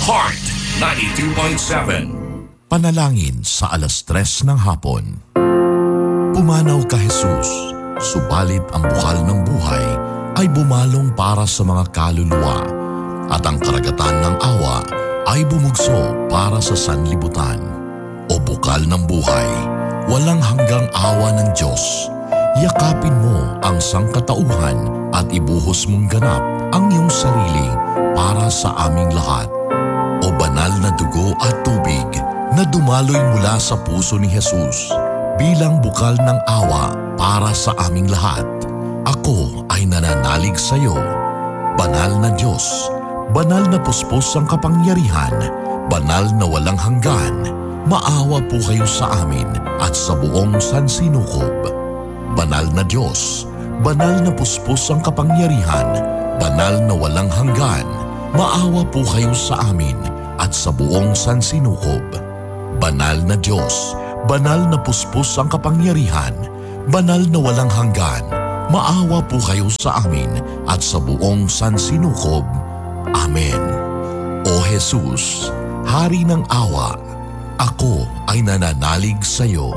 Heart 92.7. Panalangin sa 3:00 ng hapon. Pumanaw ka Jesus, subalit ang bukal ng buhay ay bumalong para sa mga kaluluwa at ang karagatan ng awa ay bumugso para sa sanlibutan. O bukal ng buhay, walang hanggang awa ng Diyos, yakapin mo ang sangkatauhan at ibuhos mong ganap ang iyong sarili para sa aming lahat. O banal na dugo at tubig na dumaloy mula sa puso ni Jesus bilang bukal ng awa para sa aming lahat. Ako ay nananalig sa iyo. Banal na Diyos, banal na puspos ang kapangyarihan, banal na walang hanggan, maawa po kayo sa amin at sa buong sansinukob. Banal na Diyos, banal na puspos ang kapangyarihan, banal na walang hanggan, maawa po kayo sa amin at sa buong sansinukob. Banal na Diyos, banal na puspos ang kapangyarihan, banal na walang hanggan, maawa po kayo sa amin at sa buong sansinukob. Amen. O Jesus, Hari ng awa, ako ay nananalig sa iyo.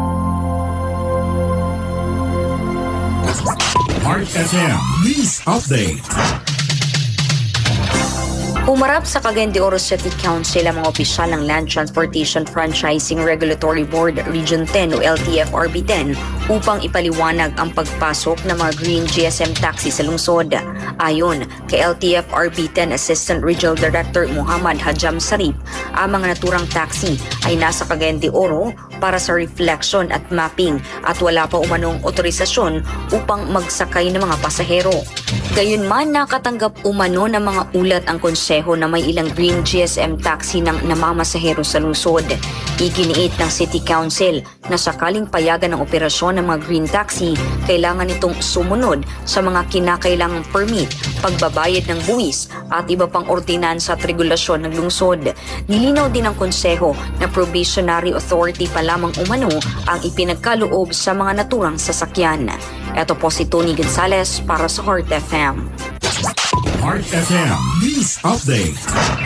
Heart FM News Update. Umarap sa Cagayan de Oro City Council ang mga opisyal ng Land Transportation Franchising Regulatory Board Region 10 o LTFRB-10 upang ipaliwanag ang pagpasok ng mga green GSM taxi sa lungsod. Ayon kay LTFRB-10 Assistant Regional Director Muhammad Hajam Sarip, ang mga naturang taxi ay nasa Cagayan de Oro para sa reflection at mapping at wala pa umanong otorisasyon upang magsakay ng mga pasahero. Gayunman, nakatanggap umano ng mga ulat ang konseho na may ilang green GSM taxi ng namamasahero sa lungsod. Iginiit ng City Council na sakaling payagan ng operasyon ng mga green taxi, kailangan itong sumunod sa mga kinakailangang permit, pagbabayad ng buwis at iba pang ordinansa at regulasyon ng lungsod. Nilinaw din ng konseho na probationary authority pa lamang umano ang ipinagkaloob sa mga naturang sasakyan. Ito po si Tony Gonzales para sa Heart FM. Heart FM News Update.